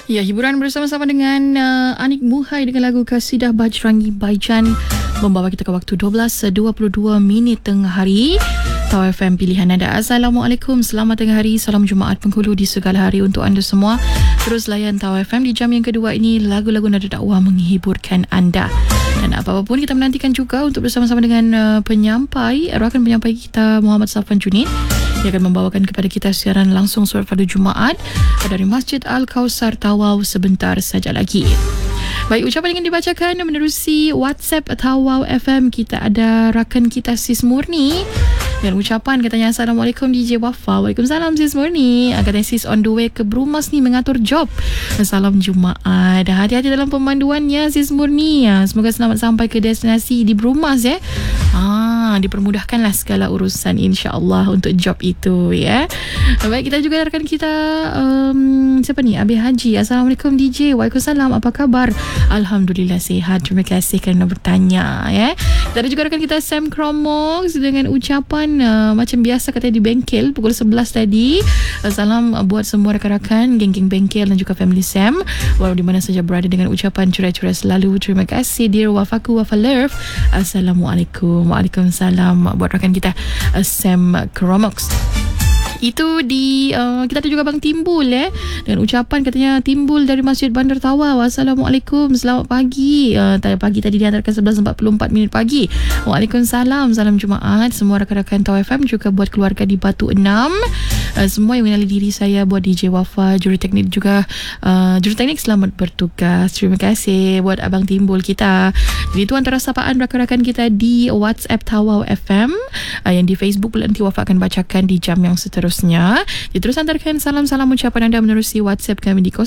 Ya, hiburan bersama-sama dengan Anik Muhai dengan lagu Kasidah Bajrangi Baijan membawa kita ke waktu 12.22 tengah hari. Tau FM pilihan anda. Assalamualaikum, selamat tengah hari. Salam Jumaat penghulu di segala hari untuk anda semua. Terus layan Tau FM di jam yang kedua ini, lagu-lagu nada dakwah menghiburkan anda. Dan apa-apa pun kita menantikan juga untuk bersama-sama dengan rakan penyampai kita Muhammad Safwan Junid. Dia akan membawakan kepada kita siaran langsung solat fardu Jumaat dari Masjid Al-Kautsar Tawau sebentar saja lagi. Baik, ucapan ingin dibacakan menerusi WhatsApp Tawau FM. Kita ada rakan kita Sis Murni dengan ucapan, katanya, Assalamualaikum DJ Wafa. Waalaikumsalam Sis Murni. Katanya Sis on the way ke Brumas ni mengatur job. Salam Jumaat. Hati-hati dalam pemanduannya Sis Murni. Semoga selamat sampai ke destinasi di Brumas ya. Dipermudahkanlah segala urusan insya-Allah untuk job itu ya. Baik, kita juga rakan kita siapa ni? Abi Haji. Assalamualaikum DJ. Waalaikumsalam. Apa khabar? Alhamdulillah sihat. Terima kasih kerana bertanya ya. Dan ada juga rakan kita Sam Cromox dengan ucapan macam biasa katanya di bengkel pukul 11 tadi. Salam buat semua rakan-rakan geng-geng bengkel dan juga family Sam walau di mana saja berada, dengan ucapan curai-curai selalu. Terima kasih dear Wafaku Wafa Love. Assalamualaikum. Waalaikumsalam buat rakan kita Sam Cromox. Itu di kita ada juga Bang Timbul ya, dengan ucapan katanya Timbul dari Masjid Bandar Tawau. Assalamualaikum, selamat pagi. Pagi tadi dihantarkan 11.44 pagi. Waalaikumsalam, salam Jumaat semua rakan-rakan Tau FM, juga buat keluarga di Batu 6, semua yang mengenali diri saya, buat DJ Wafa, juruteknik juga, juruteknik selamat bertugas. Terima kasih buat Abang Timbul kita. Jadi itu antara sapaan rakan-rakan kita di WhatsApp Tawau FM, yang di Facebook nanti Wafa akan bacakan di jam yang seterusnya. Jadi terus hantarkan salam-salam ucapan anda menerusi WhatsApp kami di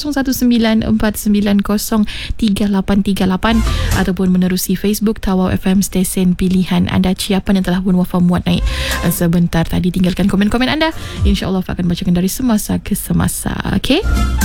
0194903838 ataupun menerusi Facebook Tawau FM stesen pilihan anda. Ciapan yang telah pun Wafa muat naik sebentar tadi, tinggalkan komen-komen anda, InsyaAllah Wafa akan bacakan dari semasa ke semasa. Okey.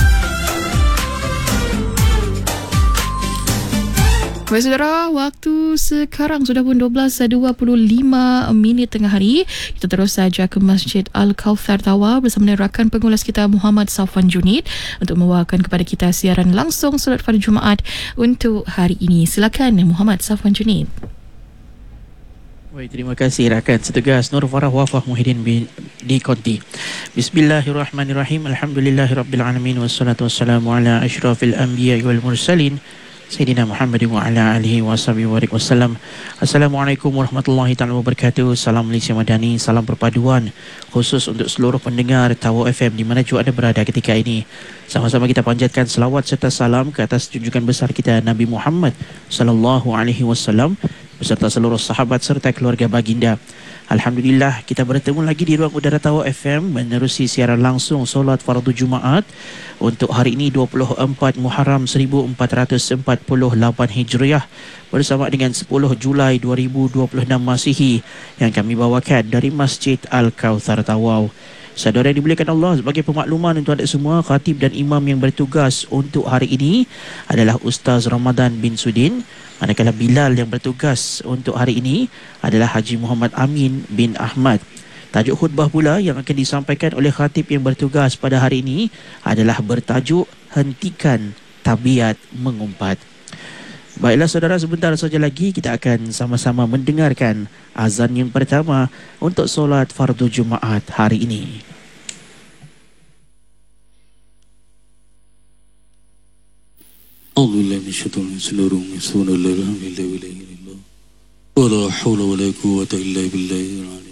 Baik saudara, waktu sekarang sudah pun 12.25 tengah hari. Kita terus saja ke Masjid Al-Kautsar Tawau bersama dengan rakan pengulas kita Muhammad Safwan Junid untuk membawakan kepada kita siaran langsung solat fardu Jumaat untuk hari ini. Silakan Muhammad Safwan Junid. Baik, terima kasih rakan setugas Nur Farah Wafah Muhyiddin di Konti. Bismillahirrahmanirrahim. Alhamdulillahirabbil wassalatu wassalamu ala asyrafil anbiya wal mursalin Sayyidina Muhammad wa ala alihi wa sahbihi wa wasallam. Assalamualaikum warahmatullahi taala wabarakatuh. Salam Malaysia Madani, salam perpaduan khusus untuk seluruh pendengar Tawau FM di mana juga anda berada ketika ini. Sama-sama kita panjatkan selawat serta salam ke atas junjungan besar kita Nabi Muhammad sallallahu alaihi wasallam beserta seluruh sahabat serta keluarga baginda. Alhamdulillah, kita bertemu lagi di ruang udara Tawau FM menerusi siaran langsung solat fardu Jumaat untuk hari ini 24 Muharram 1448 Hijriah bersama dengan 10 Julai 2026 Masihi yang kami bawakan dari Masjid Al-Kautsar Tawau. Saudara yang dimuliakan Allah, sebagai pemakluman untuk anda semua, khatib dan imam yang bertugas untuk hari ini adalah Ustaz Ramadan bin Sudin, manakala Bilal yang bertugas untuk hari ini adalah Haji Muhammad Amin bin Ahmad. Tajuk khutbah pula yang akan disampaikan oleh khatib yang bertugas pada hari ini adalah bertajuk Hentikan Tabiat Mengumpat. Baiklah saudara, sebentar saja lagi kita akan sama-sama mendengarkan azan yang pertama untuk solat fardu Jumaat hari ini. Alhamdulillah min syaitanir rajim. Bismillahirrahmanirrahim. Wala haula wala quwwata illa billah.